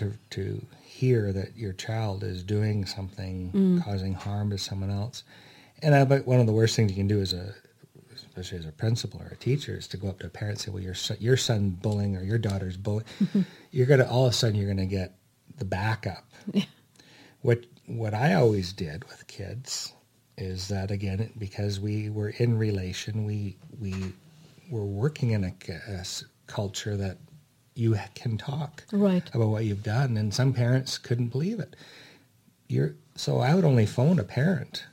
to hear that your child is doing something causing harm to someone else. And I bet one of the worst things you can do especially as a principal or a teacher, is to go up to a parent and say, well, your son bullying or your daughter's bullying. You're going to, all of a sudden, you're going to get the backup. Yeah. What I always did with kids is that, again, because we were in relation, we were working in a culture that you can talk Right. about what you've done, and some parents couldn't believe it. So I would only phone a parent.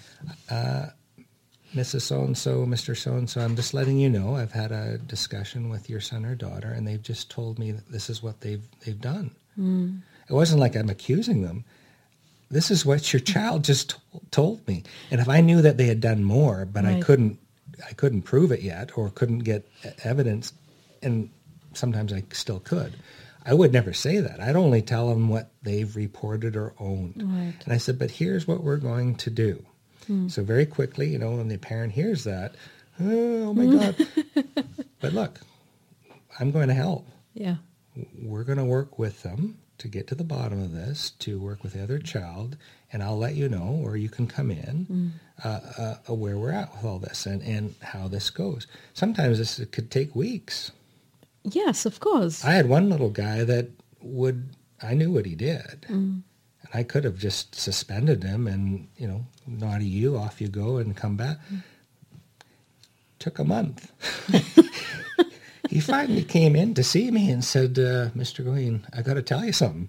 Mrs. So-and-so, Mr. So-and-so, I'm just letting you know I've had a discussion with your son or daughter, and they've just told me that this is what they've done. It wasn't like I'm accusing them. This is what your child just told me. And if I knew that they had done more, but Right. I couldn't prove it yet or couldn't get evidence, and sometimes I still could, I would never say that. I'd only tell them what they've reported or owned. Right. And I said, but here's what we're going to do. So very quickly, when the parent hears that, oh my God. But look, I'm going to help. Yeah. We're going to work with them to get to the bottom of this, to work with the other child, and I'll let you know, or you can come in, where we're at with all this and how this goes. Sometimes this could take weeks. Yes, of course. I had one little guy that I knew what he did. And I could have just suspended him and, naughty you, off you go and come back. Took a month. He finally came in to see me and said, Mr. Goheen, I got to tell you something.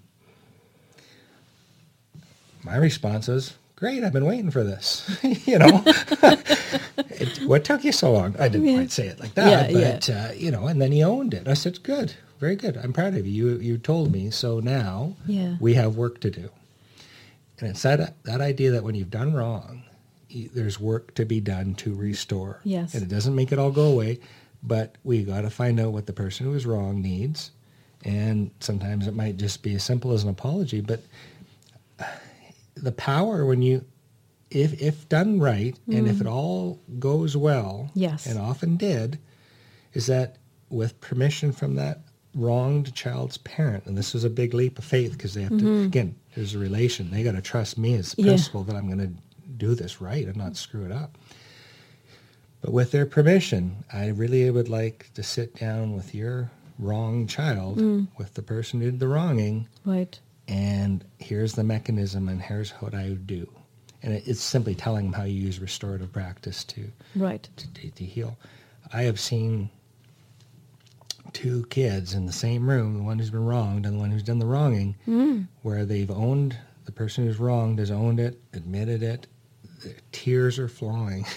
My response was, great, I've been waiting for this. What took you so long? I didn't quite say it like that, but, and then he owned it. I said, good, very good. I'm proud of you. You told me, so now we have work to do. And it's that idea that when you've done wrong, there's work to be done to restore. Yes. And it doesn't make it all go away, but we got to find out what the person who was wrong needs. And sometimes it might just be as simple as an apology, but the power when if done right, and if it all goes well, Yes. and often did, is that with permission from that wronged child's parent, and this was a big leap of faith because they have to, again, there's a relation. They got to trust me as the principal that I'm going to do this right and not screw it up. But with their permission, I really would like to sit down with your wrong child, with the person who did the wronging, Right. and here's the mechanism, and here's what I would do. And it's simply telling them how you use restorative practice to heal. I have seen two kids in the same room, the one who's been wronged and the one who's done the wronging, where they've owned, the person who's wronged has owned it, admitted it, their tears are flowing.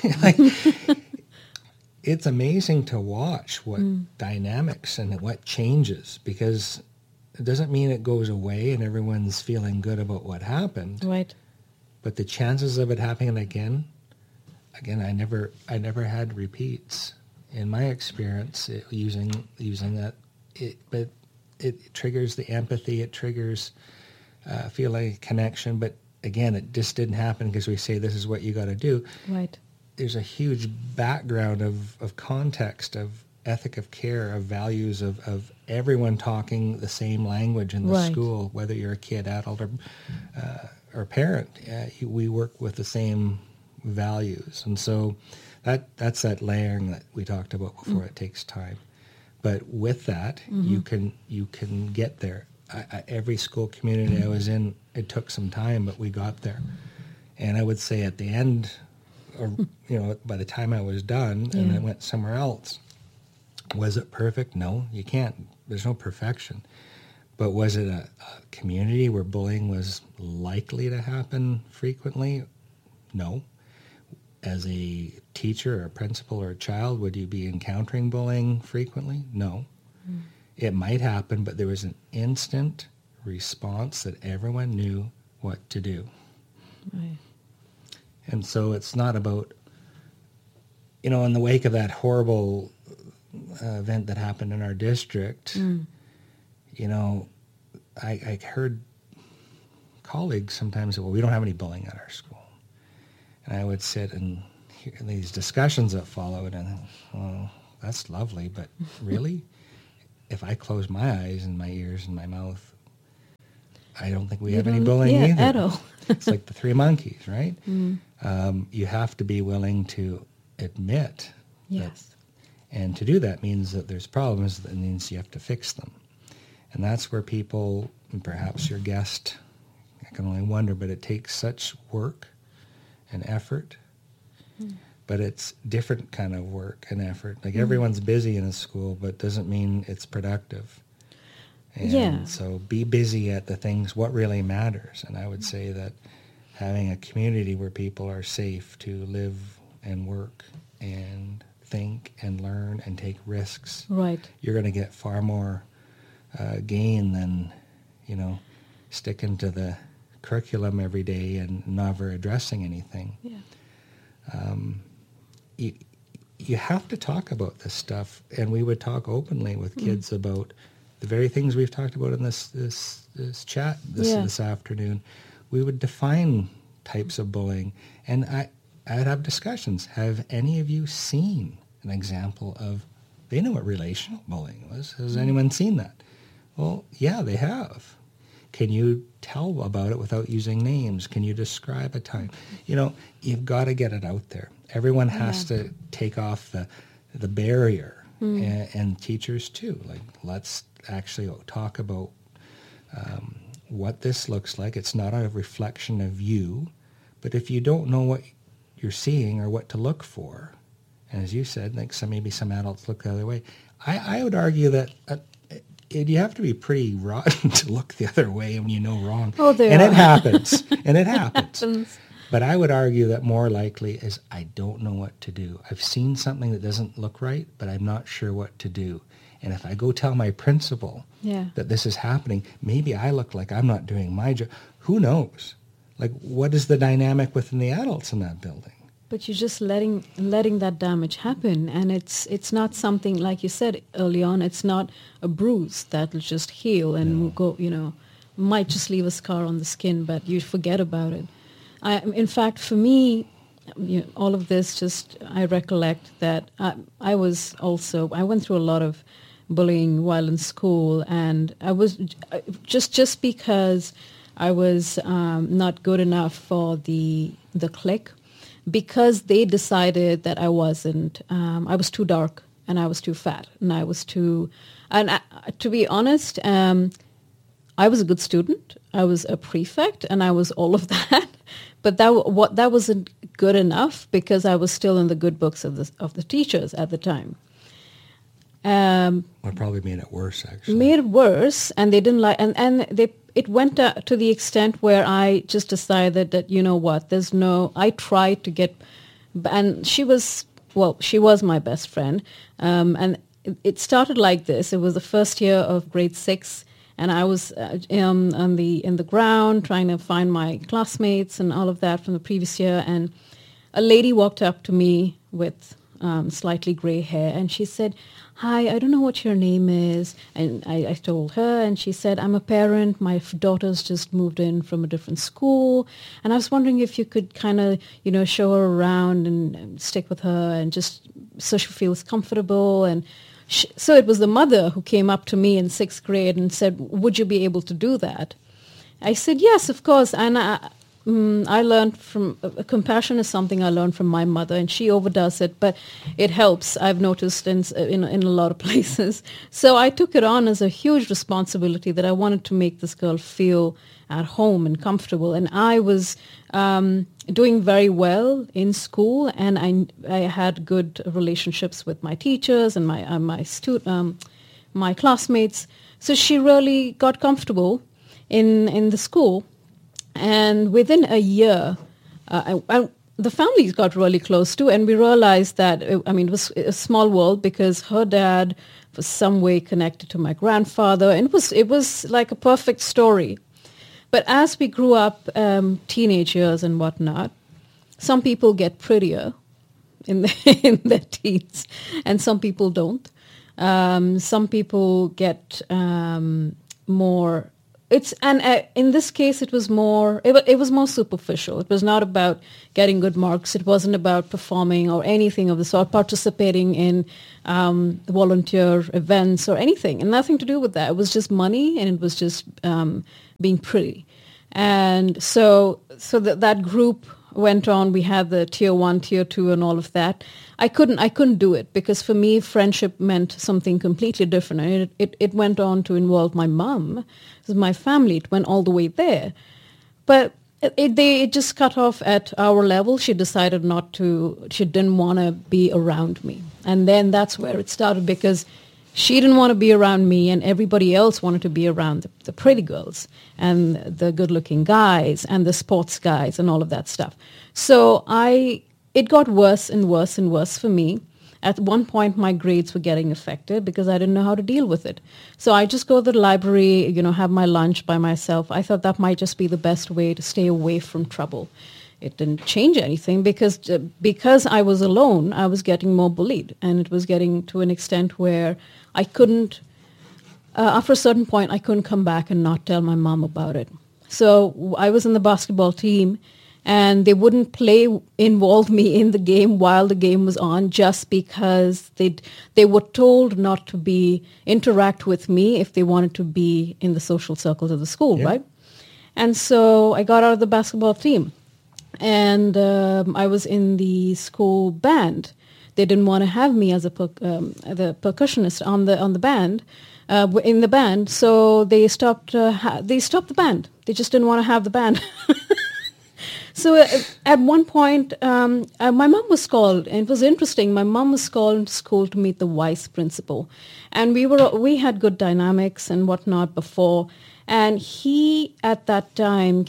It's amazing to watch what dynamics and what changes, because it doesn't mean it goes away and everyone's feeling good about what happened. Right. But the chances of it happening again, I never had repeats in my experience using that. But it triggers the empathy. It triggers feeling a connection. But again, it just didn't happen because we say this is what you got to do. Right. There's a huge background of context, of ethic of care, of values, of everyone talking the same language in the school, whether you're a kid, adult, or parent. We work with the same values. And so that's that layering that we talked about before. It takes time. But with that, you can get there. Every school community I was in, it took some time, but we got there. And I would say at the end, or by the time I was done and I went somewhere else, was it perfect? No, you can't. There's no perfection. But was it a community where bullying was likely to happen frequently? No. As a teacher or a principal or a child, would you be encountering bullying frequently? No. It might happen, but there was an instant response that everyone knew what to do. Right. And so it's not about, in the wake of that horrible event that happened in our district, I heard colleagues sometimes say, well, we don't have any bullying at our school. And I would sit and hear these discussions that followed, and, well, that's lovely, but really? If I close my eyes and my ears and my mouth, I don't think we have any bullying either. At all. It's like the three monkeys, right? You have to be willing to admit. Yes. And to do that means that there's problems. That means you have to fix them. And that's where people, and perhaps your guest, I can only wonder, but it takes such work and effort. But it's different kind of work and effort. Like everyone's busy in a school, but doesn't mean it's productive. And so be busy at the things, what really matters. And I would say that having a community where people are safe to live and work and think and learn and take risks, right, you're going to get far more gain than, sticking to the curriculum every day and never addressing anything. You have to talk about this stuff, and we would talk openly with kids about the very things we've talked about in this chat this afternoon. We would define types of bullying, and I'd have discussions. Have any of you seen an example of, they know what relational bullying was. Has anyone seen that? Well, yeah, they have. Can you tell about it without using names? Can you describe a time? You've got to get it out there. Everyone has to take off the barrier, and teachers too. Like, let's actually talk about what this looks like. It's not a reflection of you, but if you don't know what you're seeing or what to look for, and as you said, like maybe some adults look the other way, I would argue that you have to be pretty rotten to look the other way when you know wrong. It happens. And it happens. But I would argue that more likely is, I don't know what to do. I've seen something that doesn't look right, but I'm not sure what to do. And if I go tell my principal that this is happening, maybe I look like I'm not doing my job. Who knows? Like, what is the dynamic within the adults in that building? But you're just letting that damage happen, and it's not something, like you said early on, it's not a bruise that'll just heal and go, might just leave a scar on the skin, but you forget about it. In fact, for me, all of this, I recollect that I went through a lot of bullying while in school, and I was just because I was not good enough for the clique, because they decided that I wasn't. I was too dark, and I was too fat, and I was too. And to be honest, I was a good student. I was a prefect, and I was all of that. But that wasn't good enough, because I was still in the good books of the teachers at the time. That probably made it worse, actually. Made it worse, and they didn't like, and it went to the extent where I just decided that, I tried to get, and she was my best friend, and it started like this. It was the first year of grade 6, and I was in the ground trying to find my classmates and all of that from the previous year, and a lady walked up to me with slightly gray hair, and she said, "Hi, I don't know what your name is." And I told her, and she said, "I'm a parent. My daughter's just moved in from a different school, and I was wondering if you could kind of, show her around and stick with her, and just so she feels comfortable." And so it was the mother who came up to me in 6th grade and said, "Would you be able to do that?" I said, "Yes, of course." And I learned from compassion is something I learned from my mother, and she overdoes it, but it helps. I've noticed in a lot of places. So I took it on as a huge responsibility that I wanted to make this girl feel at home and comfortable. And I was doing very well in school, and I had good relationships with my teachers and my classmates. So she really got comfortable in the school. And within a year, the families got really close too, and we realized that, it was a small world, because her dad was some way connected to my grandfather, and it was like a perfect story. But as we grew up, teenage years and whatnot, some people get prettier in their teens, and some people don't. Some people get more. In this case, it was more. It was more superficial. It was not about getting good marks. It wasn't about performing or anything of the sort, participating in volunteer events or anything, and nothing to do with that. It was just money, and it was just being pretty. And so that group went on. We had the tier 1, tier 2 and all of that. I couldn't do it because for me, friendship meant something completely different. And it went on to involve my mom, my family. It went all the way there. But it just cut off at our level. She decided she didn't want to be around me. And then that's where it started because she didn't want to be around me and everybody else wanted to be around the pretty girls and the good-looking guys and the sports guys and all of that stuff. So it got worse and worse and worse for me. At one point, my grades were getting affected because I didn't know how to deal with it. So I just go to the library, have my lunch by myself. I thought that might just be the best way to stay away from trouble. It didn't change anything because I was alone, I was getting more bullied. And it was getting to an extent where I couldn't, after a certain point, I couldn't come back and not tell my mom about it. So I was in the basketball team, and they wouldn't involve me in the game while the game was on just because they were told not to interact with me if they wanted to be in the social circles of the school, yeah. Right? And so I got out of the basketball team, and I was in the school band. They didn't want to have me as the percussionist on the band, in the band. So they stopped the band. They just didn't want to have the band. So at one point, my mom was called, and it was interesting. My mom was called to school to meet the vice principal, and we had good dynamics and whatnot before. And he at that time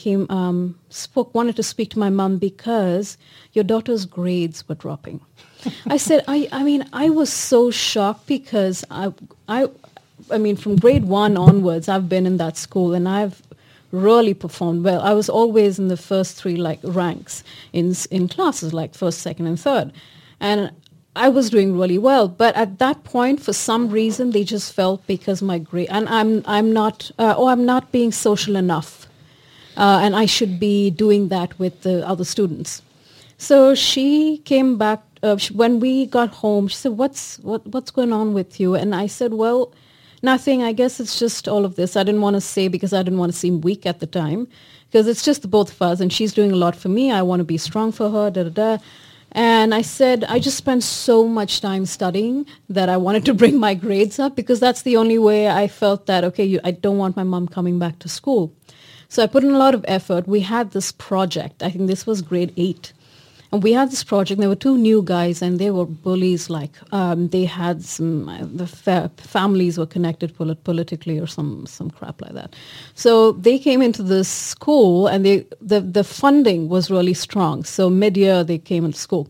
wanted to speak to my mom because your daughter's grades were dropping. I said, I was so shocked because I mean, from grade 1 onwards, I've been in that school and I've really performed well. I was always in the first 3 ranks in classes, like first, second, and third, and I was doing really well. But at that point, for some reason, they just felt because my grade, and I'm not being social enough, and I should be doing that with the other students. So she came back when we got home. She said, "What's going on with you?" And I said, "Well, nothing. I guess it's just all of this." I didn't want to say because I didn't want to seem weak at the time, because it's just the both of us, and she's doing a lot for me. I want to be strong for her, And I said, I just spent so much time studying that I wanted to bring my grades up because that's the only way I felt that, I don't want my mom coming back to school. So I put in a lot of effort. We had this project. I think this was grade 8. And we had this project. There were 2 new guys, and they were bullies. They had the families were connected politically or some crap like that. So they came into this school, and the funding was really strong. So mid-year they came into school,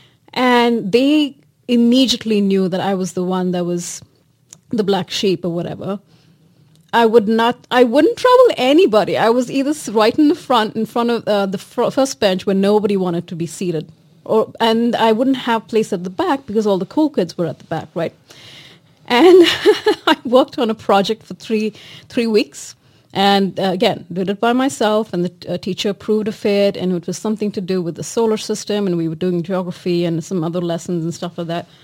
and they immediately knew that I was the one that was the black sheep or whatever. I wouldn't trouble anybody. I was either right in front of the first bench where nobody wanted to be seated, and I wouldn't have place at the back because all the cool kids were at the back, right? And I worked on a project for three weeks, and again, did it by myself, and the teacher approved of it, and it was something to do with the solar system, and we were doing geography and some other lessons and stuff like that.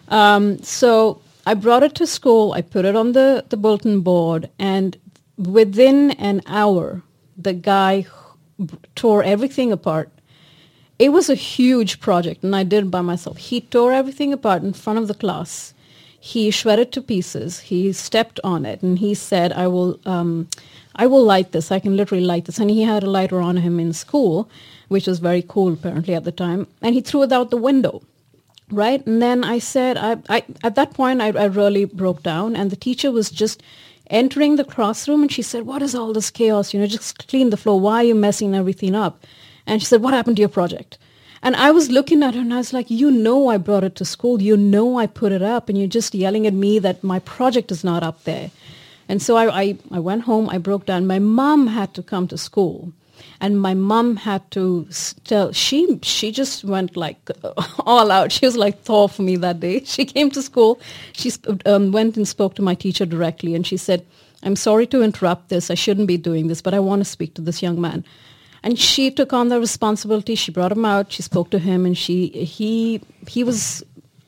So I brought it to school, I put it on the bulletin board, and within an hour, the guy tore everything apart. It was a huge project, and I did it by myself. He tore everything apart in front of the class. He shredded to pieces. He stepped on it, and he said, I will light this. I can literally light this. And he had a lighter on him in school, which was very cool, apparently, at the time. And he threw it out the window. Right? And then I said, I at that point, I really broke down, and the teacher was just entering the classroom, and she said, "What is all this chaos? Just clean the floor. Why are you messing everything up?" And she said, "What happened to your project?" And I was looking at her, and I was like, I brought it to school. I put it up, and you're just yelling at me that my project is not up there. And so I went home. I broke down. My mom had to come to school. And my mom had to tell, she just went all out. She was like Thor for me that day. She came to school. She went and spoke to my teacher directly. And she said, "I'm sorry to interrupt this. I shouldn't be doing this, but I want to speak to this young man." And she took on the responsibility. She brought him out. She spoke to him, and he was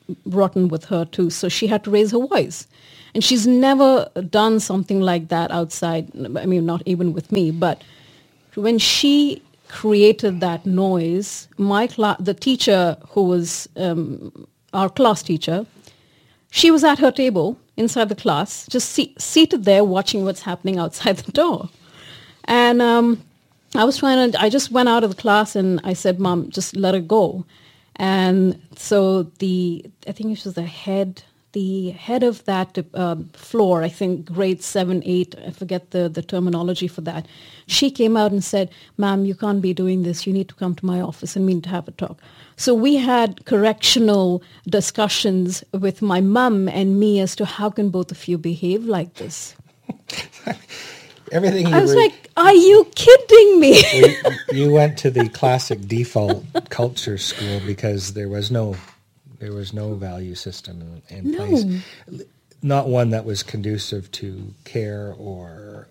rotten with her too. So she had to raise her voice. And she's never done something like that outside. I mean, not even with me. But when she created that noise, the teacher who was our class teacher, she was at her table inside the class, just seated there watching what's happening outside the door. And I just went out of the class and I said, Mom, just let it go. And so I think it was the head of that floor, I think grade 7, 8, I forget the terminology for that. She came out and said, Ma'am, you can't be doing this. You need to come to my office and we need to have a talk. So we had correctional discussions with my mum and me as to how can both of you behave like this. Everything I was like, are you kidding me? You went to the classic default culture school because there was no value system in place. Not one that was conducive to care or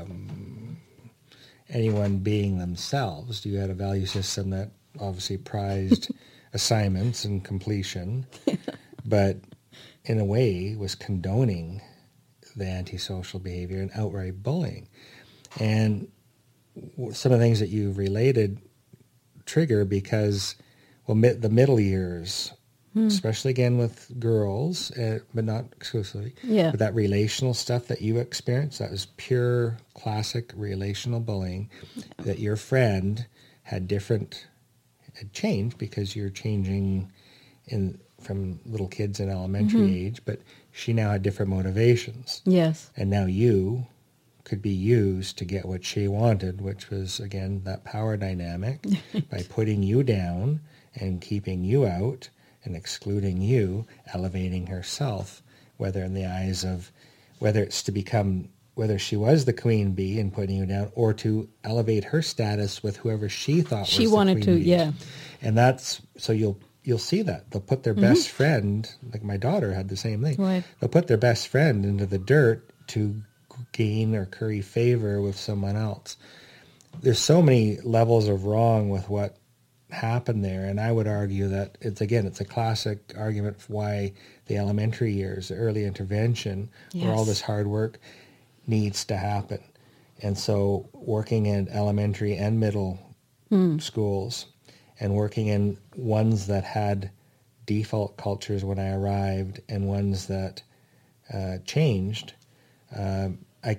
anyone being themselves. You had a value system that obviously prized assignments and completion, but in a way was condoning the antisocial behavior and outright bullying. And some of the things that you related trigger because, well, the middle years, especially again with girls, but not exclusively, but that relational stuff that you experienced, that was pure classic relational bullying, that your friend had changed because you're changing from little kids in elementary age, but she now had different motivations. Yes. And now you could be used to get what she wanted, which was, again, that power dynamic by putting you down and keeping you out and excluding you, elevating herself, whether in the eyes of, whether she was the queen bee and putting you down, or to elevate her status with whoever she thought she was the wanted queen to, bee. yeah. And that's, so you'll see that. They'll put their best friend, like my daughter had the same thing. Right. They'll put their best friend into the dirt to gain or curry favor with someone else. There's so many levels of wrong with what happened there, and I would argue that it's a classic argument for why the elementary years, the early intervention, where all this hard work needs to happen. And so working in elementary and middle schools and working in ones that had default cultures when I arrived and ones that changed, I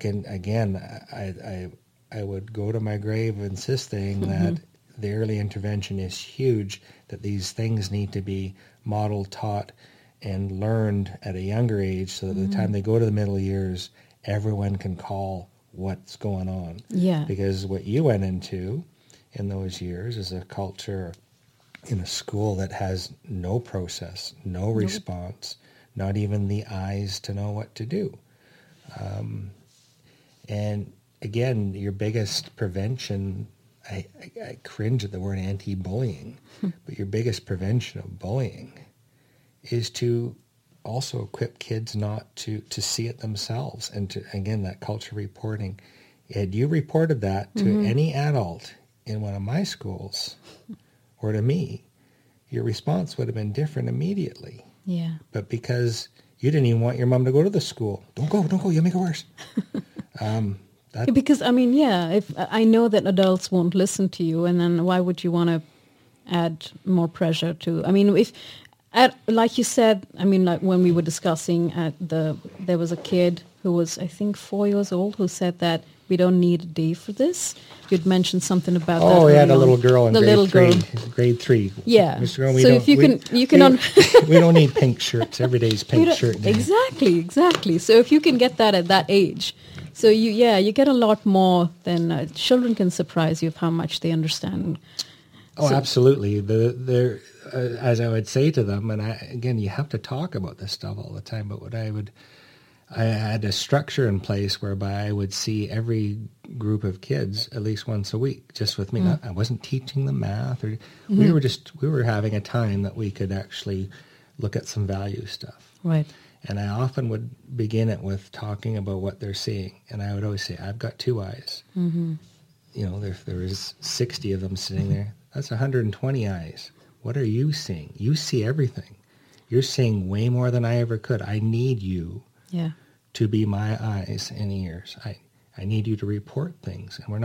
would go to my grave insisting that the early intervention is huge, that these things need to be modeled, taught, and learned at a younger age so that by the time they go to the middle years, everyone can call what's going on. Yeah. Because what you went into in those years is a culture in a school that has no process, no response, not even the eyes to know what to do. And again, your biggest prevention, I cringe at the word anti-bullying, but your biggest prevention of bullying is to also equip kids not to see it themselves, and to, again, that culture reporting. Had you reported that to any adult in one of my schools or to me, your response would have been different immediately. Yeah. But because you didn't even want your mom to go to the school. Don't go, you'll make it worse. Because, I mean, if I know that adults won't listen to you, and then why would you want to add more pressure to, I mean, like you said, I mean, like when we were discussing there was a kid who was, I think, 4 years old who said that we don't need a day for this. You'd mentioned something about that. Oh, yeah, the little girl in grade 3. Yeah. Mr. Girl, we don't need pink shirts. Every day's pink shirt day. Exactly. So if you can get that at that age, so you get a lot more than children can surprise you of how much they understand. Oh, absolutely. As I would say to them, and again, you have to talk about this stuff all the time, but I had a structure in place whereby I would see every group of kids at least once a week, just with me. I wasn't teaching them math, or we were having a time that we could actually look at some value stuff. Right. And I often would begin it with talking about what they're seeing, and I would always say, "I've got 2 eyes." Mm-hmm. You know, there is 60 of them sitting there. That's 120 eyes. What are you seeing? You see everything. You're saying way more than I ever could. I need you Yeah. to be my eyes and ears. I need you to report things. And we're not